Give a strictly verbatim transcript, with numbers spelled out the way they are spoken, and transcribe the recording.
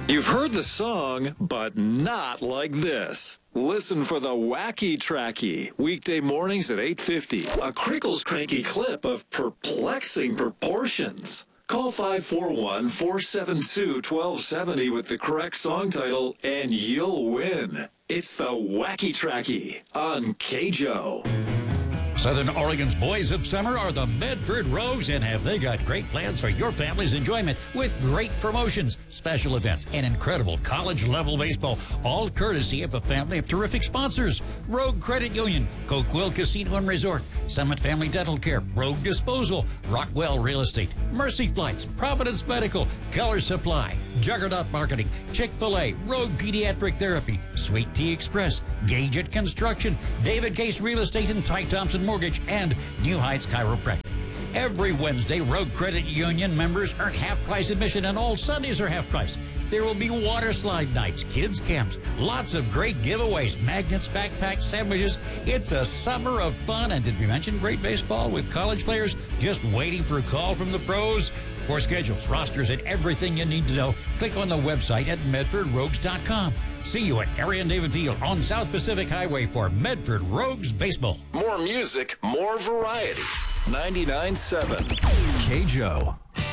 You've heard the song, but not like this. Listen for the Wacky Tracky, weekday mornings at eight fifty. A Crickles Cranky clip of perplexing proportions. Call five four one, four seven two, one two seven zero with the correct song title, and you'll win. It's the Wacky Tracky on K J O. Southern Oregon's boys of summer are the Medford Rogues, and have they got great plans for your family's enjoyment with great promotions, special events, and incredible college-level baseball, all courtesy of a family of terrific sponsors. Rogue Credit Union, Coquille Casino and Resort, Summit Family Dental Care, Rogue Disposal, Rockwell Real Estate, Mercy Flights, Providence Medical, Color Supply, Juggernaut Marketing, Chick-fil-A, Rogue Pediatric Therapy, Sweet Tea Express, Gage at Construction, David Case Real Estate, and Ty Thompson Mortgage, and New Heights Chiropractic. Every Wednesday, Rogue Credit Union members earn half-price admission, and all Sundays are half-price. There will be water slide nights, kids camps, lots of great giveaways, magnets, backpacks, sandwiches. It's a summer of fun, and did we mention great baseball with college players just waiting for a call from the pros? For schedules, rosters, and everything you need to know, click on the website at medford rogues dot com. See you at Arian David Field on South Pacific Highway for Medford Rogues Baseball. More music, more variety. ninety-nine point seven K J O.